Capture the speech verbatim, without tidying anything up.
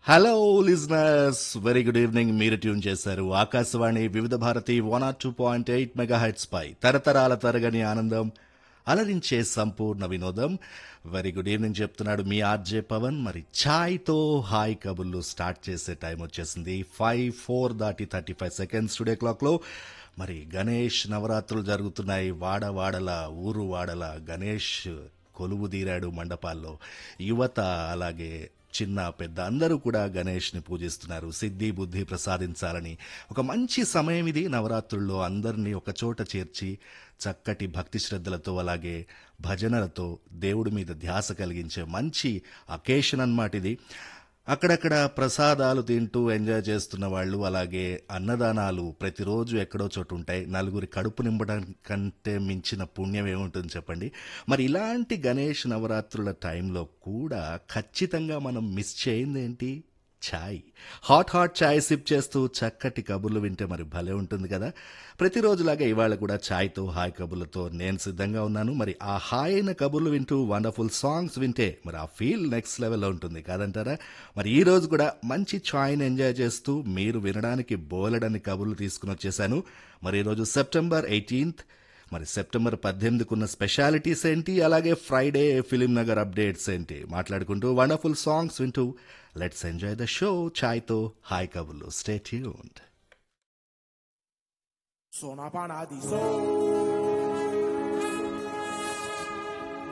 Hello listeners very good evening. మీరు tune చేశారు ఆకాశవాణి వివిధ Bharati one or two point eight mega heads పై తరతరాల తరగని ఆనందం అలరించే సంపూర్ణ వినోదం. వెరీ గుడ్ ఈవినింగ్ చెప్తున్నాడు మీ ఆర్జే పవన్. మరి ఛాయ్తో హాయ్ కబుర్లు స్టార్ట్ చేసే టైం వచ్చేసింది. ఫైవ్ ఫోర్ దాటి థర్టీ ఫైవ్ సెకండ్స్ టుడే క్లాక్లో. మరి గణేష్ నవరాత్రులు జరుగుతున్నాయి. వాడ వాడల ఊరు వాడల గణేష్ కొలువు తీరాడు మండపాల్లో. యువత అలాగే చిన్న పెద్ద అందరూ కూడా గణేష్ని పూజిస్తున్నారు. సిద్ధి బుద్ధి ప్రసాదించాలని ఒక మంచి సమయం ఇది. నవరాత్రుల్లో అందరినీ ఒక చోట చేర్చి చక్కటి భక్తి శ్రద్ధలతో అలాగే భజనలతో దేవుడి మీద ధ్యాస కలిగించే మంచి అకేషన్ అన్నమాట ఇది. అక్కడక్కడ ప్రసాదాలు తింటూ ఎంజాయ్ చేస్తున్న వాళ్ళు అలాగే అన్నదానాలు ప్రతిరోజు ఎక్కడో చోటు ఉంటాయి. నలుగురి కడుపు నింపడం కంటే మించిన పుణ్యం ఏముంటుంది చెప్పండి. మరి ఇలాంటి గణేష్ నవరాత్రుల టైంలో కూడా ఖచ్చితంగా మనం మిస్ చేయింది ఏంటి? ఛాయ్. హాట్ హాట్ ఛాయ్ సిప్ చేస్తూ చక్కటి కబుర్లు వింటే మరి భలే ఉంటుంది కదా. ప్రతిరోజులాగా ఇవాళ కూడా ఛాయ్తో హాయ్ కబుర్లతో నేను సిద్ధంగా ఉన్నాను. మరి ఆ హాయ్ అయిన కబుర్లు వింటూ వండర్ఫుల్ సాంగ్స్ వింటే మరి ఆ ఫీల్ నెక్స్ట్ లెవెల్లో ఉంటుంది కాదంటారా. మరి ఈ రోజు కూడా మంచి ఛాయ్ని ఎంజాయ్ చేస్తూ మీరు వినడానికి బోలెడని కబుర్లు తీసుకుని వచ్చేసాను. మరి ఈరోజు సెప్టెంబర్ ఎయిటీన్త్. మరి సెప్టెంబర్ పద్దెనిమిదికి ఉన్న స్పెషాలిటీస్ ఏంటి, అలాగే ఫ్రైడే ఫిలిం నగర్ అప్డేట్స్ ఏంటి మాట్లాడుకుంటూ వండర్ఫుల్ సాంగ్స్ వింటూ let's enjoy the show ఛాయ్తో hi కబుర్లు. Stay tuned. Sono paradiso.